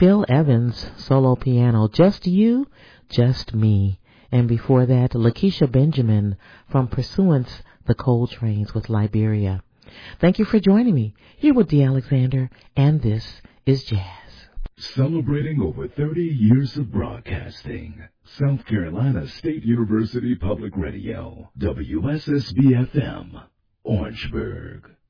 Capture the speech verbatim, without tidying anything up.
Bill Evans, solo piano, Just You, Just Me. And before that, Lakeisha Benjamin from Pursuance, The Coltrane's with Liberia. Thank you for joining me. You're with Dee Alexander, and this is Jazz. Celebrating over thirty years of broadcasting. South Carolina State University Public Radio, W S S B F M, Orangeburg.